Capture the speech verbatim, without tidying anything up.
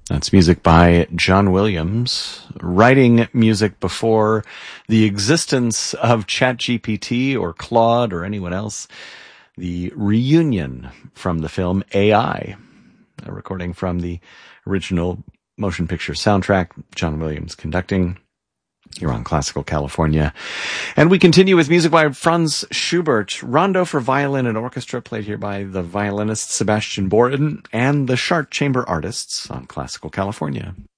That's music by John Williams, writing music before the existence of ChatGPT or Claude or anyone else. The Reunion from the film A I, a recording from the original motion picture soundtrack, John Williams conducting. You're on Classical California. And we continue with music by Franz Schubert, Rondo for Violin and Orchestra, played here by the violinist Sebastian Boren and the Chart Chamber Artists on Classical California.